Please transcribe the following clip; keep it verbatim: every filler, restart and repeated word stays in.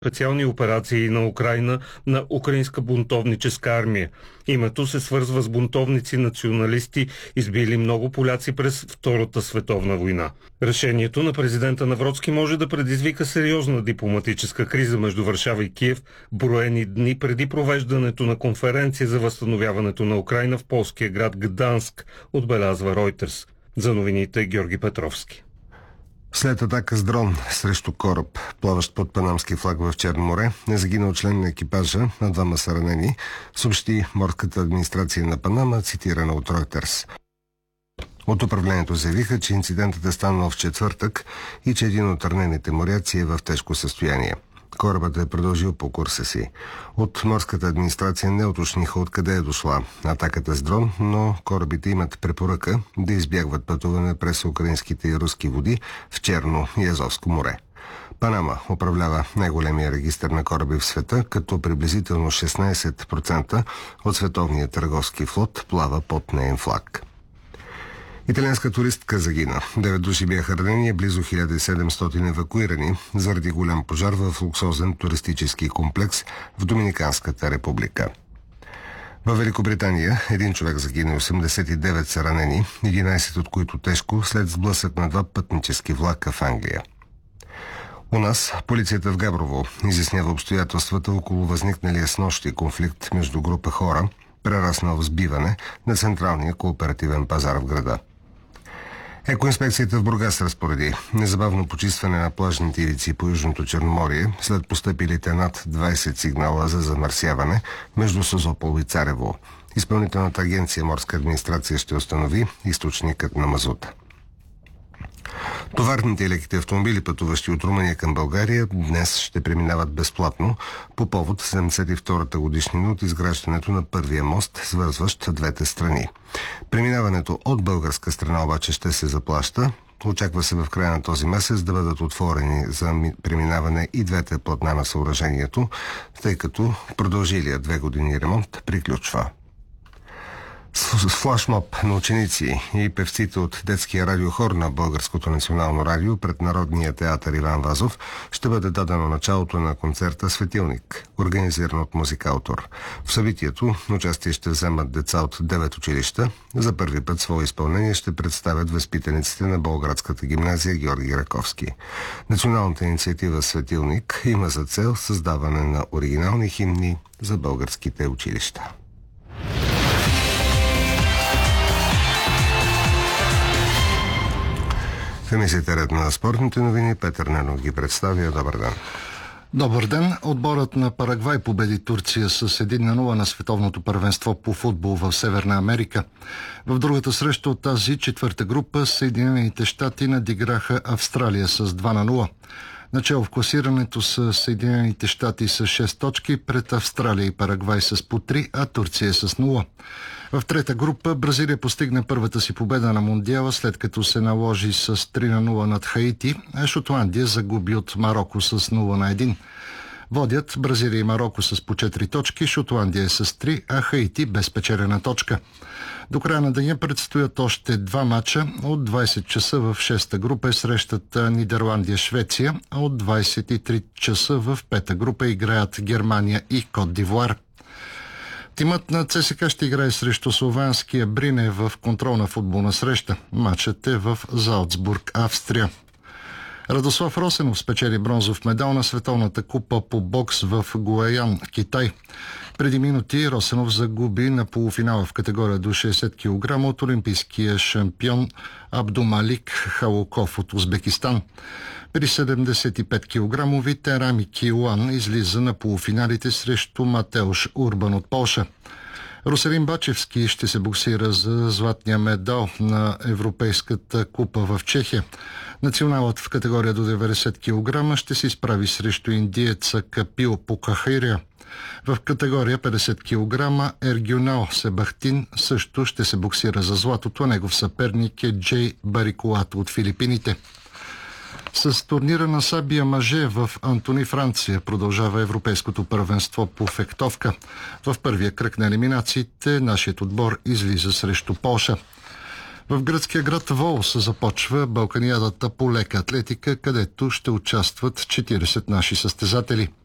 специални операции на Украйна на Украинска бунтовническа армия. Името се свързва с бунтовници националисти, избили много поляци през Втората световна война. Решението на президента Навроцки може да предизвика сериозна дипломатическа криза между Варшава и Киев, броени дни преди провеждането на конференция за възстановяването на Украйна в полския град Гданск, отбелязва Reuters. За новините Георги Петровски. След атака с дрон срещу кораб, плаващ под панамски флаг в Черно море, е загинал член на екипажа, на двама са ранени, съобщи морската администрация на Панама, цитирана от Reuters. От управлението заявиха, че инцидентът е станал в четвъртък и че един от ранените моряци е в тежко състояние. Корабът е продължил по курса си. От морската администрация не уточниха откъде е дошла атаката с дрон, но корабите имат препоръка да избягват пътуване през украинските и руски води в Черно и Азовско море. Панама управлява най-големия регистър на кораби в света, като приблизително шестнайсет процента от световния търговски флот плава под неин флаг. Италианска туристка загина. Девет души бяха ранени и близо хиляда и седемстотин евакуирани заради голям пожар в луксозен туристически комплекс в Доминиканската република. В Великобритания един човек загина и осемдесет и девет са ранени, единайсет от които тежко, след сблъсък на два пътнически влака в Англия. У нас полицията в Габрово изяснява обстоятелствата около възникналия снощи конфликт между група хора, прераснал в сбиване на централния кооперативен пазар в града. Екоинспекцията в Бургас разпореди незабавно почистване на плажните ивици по Южното Черноморие след постъпилите над двайсет сигнала за замърсяване между Созопол и Царево. Изпълнителната агенция Морска администрация ще установи източникът на мазута. Товарните и леките автомобили, пътуващи от Румъния към България, днес ще преминават безплатно по повод седемдесет и втората годишнина от изграждането на първия мост, свързващ двете страни. Преминаването от българска страна обаче ще се заплаща. Очаква се в края на този месец да бъдат отворени за преминаване и двете платна на съоръжението, тъй като продължилия две години ремонт приключва. С флашмоб на ученици и певците от детския радиохор на Българското национално радио пред Народния театър Иван Вазов ще бъде дадено началото на концерта «Светилник», организиран от Музикаутор. В събитието участие ще вземат деца от девет училища. За първи път свое изпълнение ще представят възпитаниците на Болградската гимназия Георги Раковски. Националната инициатива «Светилник» има за цел създаване на оригинални химни за българските училища. В емисията Ред на спортните новини Петър Ненов ги представя. Добър ден. Добър ден. Отборът на Парагвай победи Турция с едно на нула на световното първенство по футбол в Северна Америка. В другата среща от тази четвърта група Съединените щати надиграха Австралия с два на нула. Начало в класирането са Съединените щати с шест точки, пред Австралия и Парагвай с по три, а Турция с нула. В трета група Бразилия постигна първата си победа на Мондиала, след като се наложи с три на нула над Хаити, а Шотландия загуби от Мароко с нула на едно. Водят Бразилия и Мароко с по четири точки, Шотландия е с три, а Хаити без печелена точка. До края на деня предстоят още два мача. От двайсет часа в шеста група е срещата Нидерландия-Швеция, а от двайсет и три часа в пета група играят Германия и Кот д'Ивуар. Тимът на ЦСКА ще играе срещу словенския Брине в контролна футболна среща. Матчът е в Залцбург, Австрия. Радослав Росенов спечели бронзов медал на Световната купа по бокс в Гуаян, Китай. Преди минути Росенов загуби на полуфинала в категория до шейсет килограма от олимпийския шампион Абдумалик Халоков от Узбекистан. При седемдесет и пет килограмови Терами Килан излиза на полуфиналите срещу Матеуш Урбан от Полша. Руселин Бачевски ще се боксира за златния медал на Европейската купа в Чехия. Националът в категория до деветдесет килограма ще се изправи срещу индиеца Капил Покахирия. В категория петдесет килограма Ергюнал Себахтин също ще се боксира за златото. Негов съперник е Джей Барикулато от Филипините. С турнира на Сабия мъже в Антони, Франция, продължава европейското първенство по фехтовка. В първия кръг на елиминациите нашият отбор излиза срещу Полша. В гръцкия град Волос започва Балканиадата по лека атлетика, където ще участват четирийсет наши състезатели.